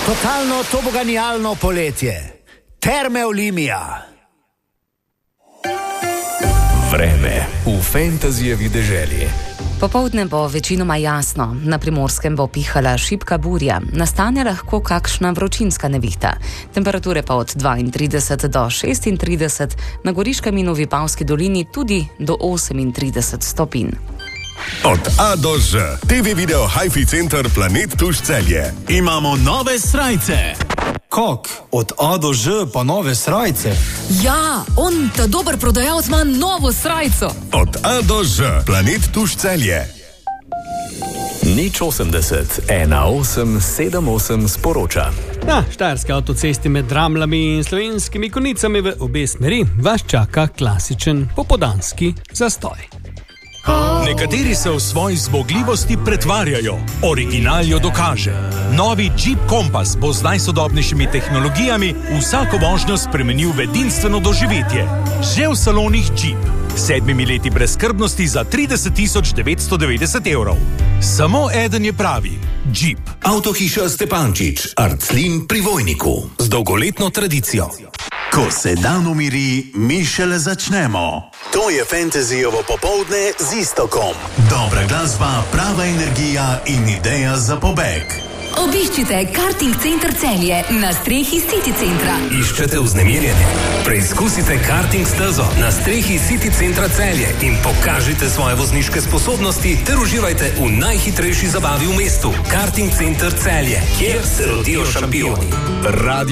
Totalno toboganijalno poletje. Terme Olimia. Vreme v fantazijevi deželi. Popoldne bo večinoma jasno, na Primorskem bo pihala šibka burja, nastane lahko kakšna vročinska nevihta. Temperature pa od 32 do 36, na Goriškem in v Vipavski dolini tudi do 38 stopinj. Od A do Ž. TV video Hi-Fi Center Planet Tuš Celje. Imamo nove srajce. Kak? Od A do Ž pa nove srajce? Ja, on, ta dober prodajalec, ima novo srajco. Od A do Ž. Planet Tuš Celje. Nič 80 1878 sporoča. Na štajerski avtocesti med Dramljami in Slovenskimi Konjicami v obe smeri vas čaka klasičen popoldanski zastoj. Nekateri se v svoji zmogljivosti pretvarjajo, original jo dokaže. Novi Jeep Compass bo z najsodobnejšimi tehnologijami vsako vožnjo spremenil v edinstveno doživetje. Že v salonih Jeep. 7 leti brezskrbnosti za 30.990 evrov. Samo eden je pravi. Jeep. Avtohiša Stepančič, Arclin pri Vojniku. Z dolgoletno tradicijo. Ko se dan umiri, mi šele začnemo. To je Fantasyjevo popoldne z Iztokom. Dobra glasba, prava energija in ideja za pobeg. Obiščite Karting Center Celje na strehi City Centra. Iščete vznemirjenje? Preizkusite karting stezo na strehi City Centra Celje in pokažite svoje vozniške sposobnosti ter uživajte v najhitrejši zabavi v mestu. Karting Center Celje, kjer se rodijo šampioni.